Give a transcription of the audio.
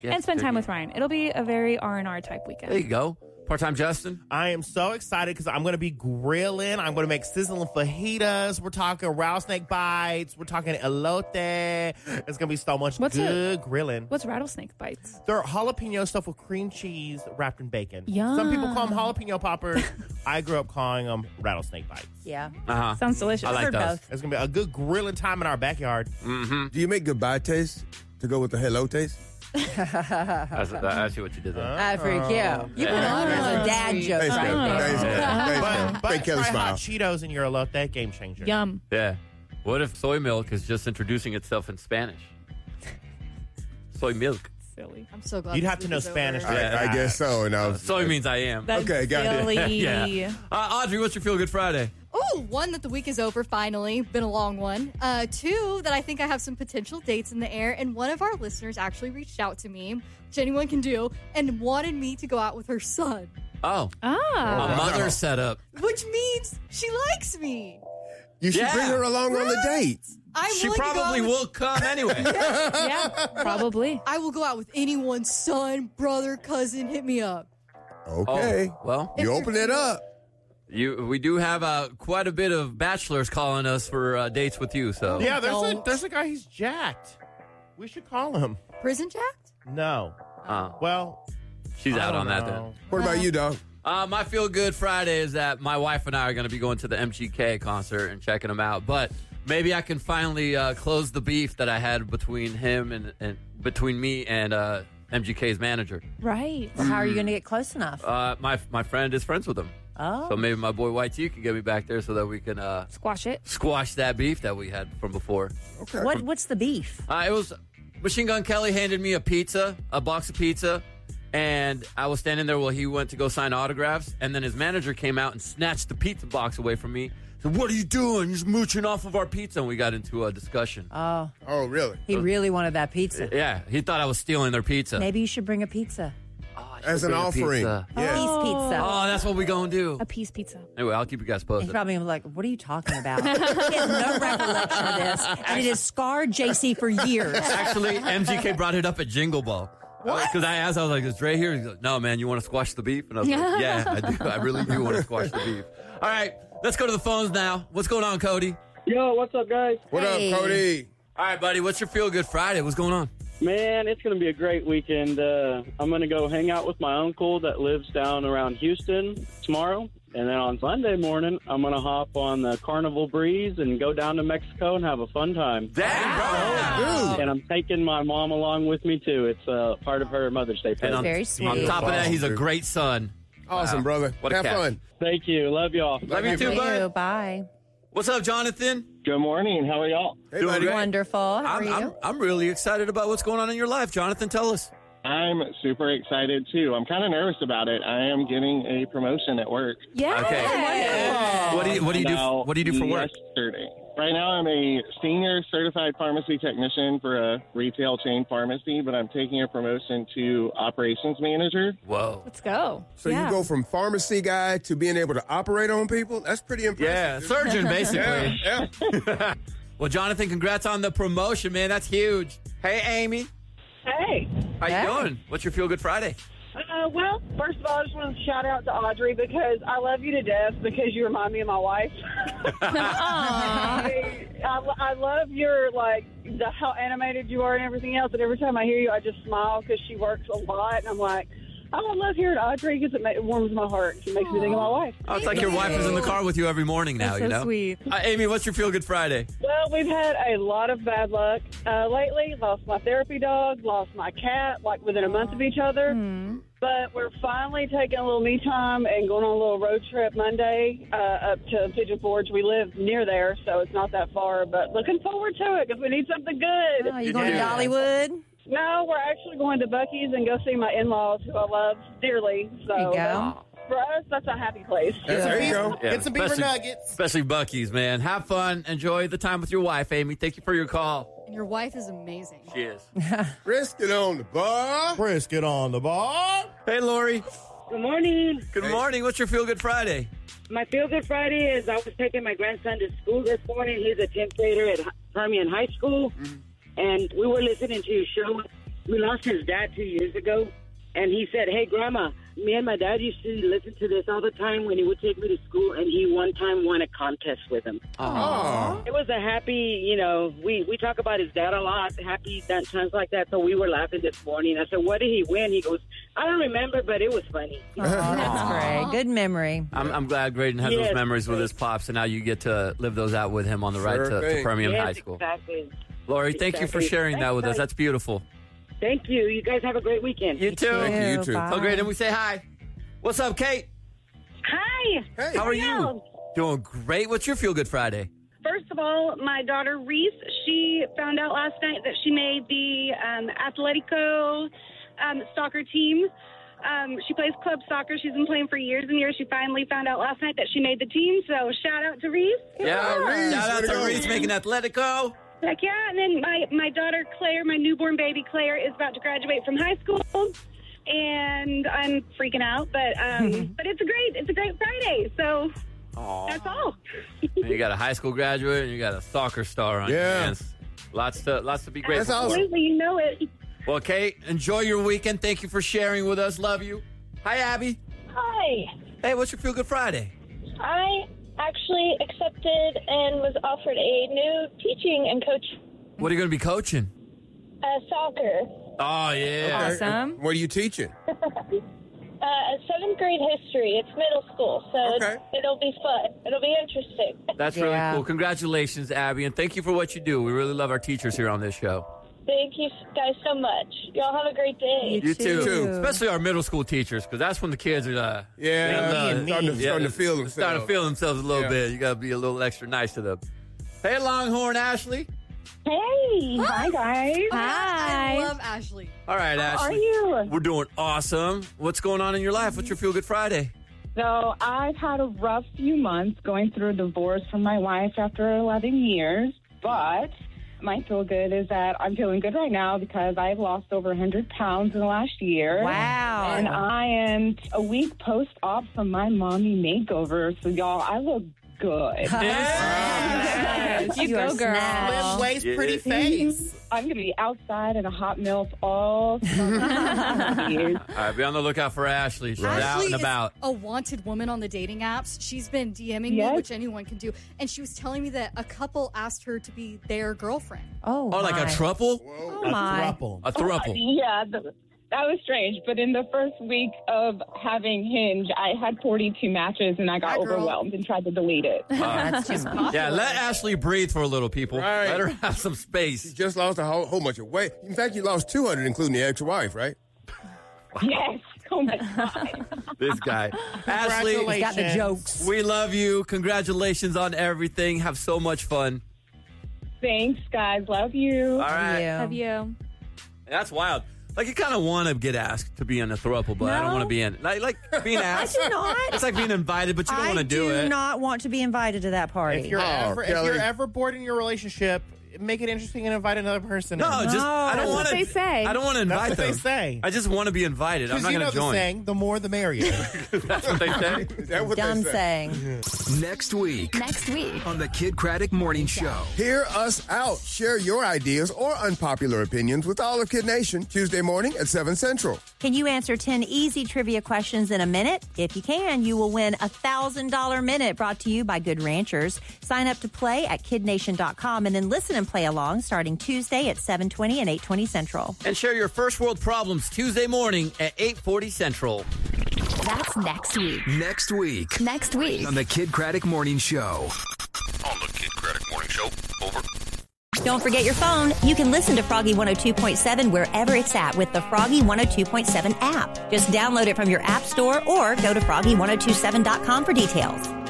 and spend time with Ryan. It'll be a very R&R type weekend. There you go. Part-time Justin? I am so excited because I'm going to be grilling. I'm going to make sizzling fajitas. We're talking rattlesnake bites. We're talking elote. It's going to be so much good grilling. What's rattlesnake bites? They're jalapeno stuff with cream cheese wrapped in bacon. Yum. Some people call them jalapeno poppers. I grew up calling them rattlesnake bites. Yeah. Uh-huh. Sounds delicious. I like those. It's going to be a good grilling time in our backyard. Mm-hmm. Do you make goodbye taste to go with the hello taste? I see what you did there. I freak you. You put on as a dad joke Thanks, right man. there. Thanks, man. But Thank try Kelly hot smile. Cheetos in your elote, game changer. Yum. Yeah. What if soy milk is just introducing itself in Spanish? Soy milk. Silly. I'm so glad You'd this have to week know is over. Spanish. I guess so. And I was, Soy means I am. That's Okay, got it. silly. Yeah. Audrey, what's your Feel Good Friday? Ooh, one, that the week is over, finally. Been a long one. Two, that I think I have some potential dates in the air. And one of our listeners actually reached out to me, which anyone can do, and wanted me to go out with her son. Oh. Ah. A mother setup. Which means she likes me. You should Yeah. bring her along on the date. I'm She willing to go probably out with- will come anyway. Yeah, probably. I will go out with anyone's son, brother, cousin. Hit me up. Okay. Oh, well, You open it up. we do have quite a bit of bachelors calling us for dates with you. So Yeah, Don't. there's a guy, he's jacked. We should call him. Prison jacked? No. Well, she's I out don't on that know. What about you, dog? My Feel Good Friday is that my wife and I are going to be going to the MGK concert and checking him out. But maybe I can finally close the beef that I had between him and between me and MGK's manager. Right. Well, how are you going to get close enough? My friend is friends with him. Oh. So maybe my boy YT can get me back there so that we can Squash it. squash that beef that we had from before. Okay. What's the beef? It was Machine Gun Kelly handed me a box of pizza, and I was standing there while he went to go sign autographs, and then his manager came out and snatched the pizza box away from me. Said, "What are you doing? You're just mooching off of our pizza." And we got into a discussion. Oh, Oh, really? he really wanted that pizza. Yeah, he thought I was stealing their pizza. Maybe you should bring a pizza. As an Bring a offering. pizza. Yeah. Piece pizza. Oh, that's what we gonna do. A piece pizza. Anyway, I'll keep you guys He's posted. probably like, what are you talking about? He has no recollection of this, and it has scarred JC for years. Actually, MGK brought it up at Jingle Ball. Because I asked, I was like, "Is Dre here?" He's like, "No, man, you want to squash the beef?" And I was like, "Yeah, I do. I really do want to squash the beef." All right, let's go to the phones now. What's going on, Cody? Yo, what's up, guys? What Hey. up, Cody? All right, buddy. What's your Feel Good Friday? What's going on? Man, it's going to be a great weekend. I'm going to go hang out with my uncle that lives down around Houston tomorrow. And then on Sunday morning, I'm going to hop on the Carnival Breeze and go down to Mexico and have a fun time. Damn, And I'm taking my mom along with me, too. It's part of her Mother's Day And present. Very on sweet. top of that, he's a great son. Awesome, Wow. brother. What a Have catch. fun. Thank you. Love y'all. Love you too, Thank you. bud. Bye. What's up, Jonathan? Good morning. How are y'all? Hey, Doing buddy. great. Wonderful. How are you? I'm really excited about what's going on in your life, Jonathan. Tell us. I'm super excited, too. I'm kind of nervous about it. I am getting a promotion at work. Yeah. Okay. What do you do? Now, What do you do for work? Yesterday. Right now, I'm a senior certified pharmacy technician for a retail chain pharmacy, but I'm taking a promotion to operations manager. Whoa. Let's go. So you go from pharmacy guy to being able to operate on people? That's pretty Yeah, impressive. surgeon basically. Yeah. Well, Jonathan, congrats on the promotion, man. That's huge. Hey, Amy. Hey. How you Hey. doing? What's your Feel Good Friday? Well, first of all, I just want to shout out to Audrey because I love you to death because you remind me of my wife. I love your, how animated you are and everything else. And every time I hear you, I just smile because she works a lot. And I'm like, I love hearing Audrey because it warms my heart. It makes me think of my wife. Oh, it's like your wife is in the car with you every morning now, That's you so know? sweet. Amy, what's your Feel Good Friday? Well, we've had a lot of bad luck lately. Lost my therapy dog, lost my cat, within a month of each other. But we're finally taking a little me time and going on a little road trip Monday up to Pigeon Forge. We live near there, so it's not that far. But looking forward to it because we need something good. Oh, you going to Dollywood? No, we're actually going to Buc-ee's and go see my in-laws, who I love dearly. So There you go. for us, that's a happy place. There you go. Get some beaver especially- nuggets. Especially Buc-ee's, man. Have fun. Enjoy the time with your wife, Amy. Thank you for your call. And your wife is amazing. She is. Brisket on the bar. Brisket on the bar. Hey, Lori. Good morning. Good morning. What's your Feel Good Friday? My Feel Good Friday is I was taking my grandson to school this morning. He's a 10th grader at Permian High School. And we were listening to your show we lost his dad 2 years ago. And he said, hey, Grandma, me and my dad used to listen to this all the time when he would take me to school, and he one time won a contest with him. Oh. It was a happy, we talk about his dad a lot, happy times like that, so we were laughing this morning. I said, what did he win? He goes, I don't remember, but it was funny. Oh, that's great. Good memory. I'm glad Graydon has those memories with his pops, and now you get to live those out with him on the ride to Permian High School. Exactly. Lori, thank you for sharing that with us. That's beautiful. Thank you. You guys have a great weekend. You too. Thank you too. Bye. So Graydon, we say hi. What's up, Kate? Hi. Hey. How are you? Doing great. What's your Feel Good Friday? First of all, my daughter Reese, she found out last night that she made the Atletico soccer team. She plays club soccer. She's been playing for years and years. She finally found out last night that she made the team. So shout out to Reese. Yeah, Reese. shout out Way to to go. Reese making Atletico. Heck yeah. And then my daughter Claire, my newborn baby Claire, is about to graduate from high school. And I'm freaking out, but it's a great Friday. So that's all. You got a high school graduate and you got a soccer star on your hands. Lots to be grateful That's awesome. for. Absolutely, you know it. Well, Kate, enjoy your weekend. Thank you for sharing with us. Love you. Hi, Abby. Hi. Hey, what's your Feel Good Friday? I actually accepted and was offered a new teaching and coach What are you going to be coaching? soccer. Oh, yeah. Awesome. What are you teaching? 7th grade history. It's middle school, so it'll be fun. It'll be interesting. That's really cool. Congratulations, Abby, and thank you for what you do. We really love our teachers here on this show. Thank you guys so much. Y'all have a great day. You too. Especially our middle school teachers, because that's when the kids are starting to feel themselves. Starting to feel themselves a little bit. You got to be a little extra nice to them. Hey, Longhorn Ashley. Hey. Hi, guys. Hi. I love Ashley. All right, Ashley. How are you? We're doing awesome. What's going on in your life? What's your Feel Good Friday? So I've had a rough few months going through a divorce from my wife after 11 years, but my feel good is that I'm feeling good right now because I've lost over 100 pounds in the last year. Wow. And I am a week post-op from my mommy makeover. So, y'all, I look good. Yes. You go, girl. Slim waist, pretty face. I'm going to be outside in a hot milk all summer. All right, be on the lookout for Ashley. She's out Ashley and is about. a wanted woman on the dating apps. She's been DMing me, which anyone can do. And she was telling me that a couple asked her to be their girlfriend. Oh, like a throuple? Oh, my. A throuple. Yeah, that was strange. But in the first week of having Hinge, I had 42 matches, and I got overwhelmed and tried to delete it. That's too much. Yeah, let Ashley breathe for a little, people. Right. Let her have some space. She just lost a whole bunch of weight. In fact, you lost 200, including the ex-wife, right? Yes. Oh, my God. This guy. Ashley, He's got the jokes. we love you. Congratulations on everything. Have so much fun. Thanks, guys. Love you. All right. Love you. That's wild. Like, you kind of want to get asked to be in a throuple, but I don't No. want to be in. Like being asked. I do not. It's like being invited, but you don't want to do I it. do not want to be invited to that party. If you're Kelly. ever bored in your relationship, make it interesting and invite another person. No, in. just I don't That's want what they say. I don't want to That's invite what them. they say. I just want to be invited. I'm Because not you going know to the join. saying, the more the merrier. That's what they say. Is that what Dumb they say? saying. Next week Next week. on the Kid Craddock Morning Show. Hear us out. Share your ideas or unpopular opinions with all of Kid Nation Tuesday morning at 7 Central. Can you answer 10 easy trivia questions in a minute? If you can, you will win a $1,000 minute brought to you by Good Ranchers. Sign up to play at kidnation.com and then listen and play along starting Tuesday at 7:20 and 8:20 Central. And share your first world problems Tuesday morning at 8:40 Central. That's next week. Next week Next week. on the Kid Craddock Morning Show. On the Kid Craddock Morning Show. Over. Don't forget your phone. You can listen to Froggy 102.7 wherever it's at with the Froggy 102.7 app. Just download it from your app store or go to froggy1027.com for details.